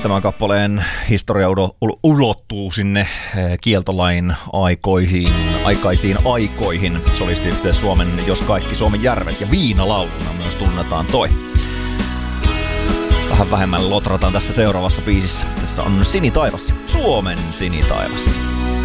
Tämän kappaleen historia ulottuu sinne kieltolain aikaisiin aikoihin. Solistiyhtye Suomen Jos kaikki Suomen järvet ja Viinalauluna myös tunnetaan toi. Vähän vähemmän lotrataan tässä seuraavassa biisissä. Tässä on Sinitaivas, Suomen Sinitaivas.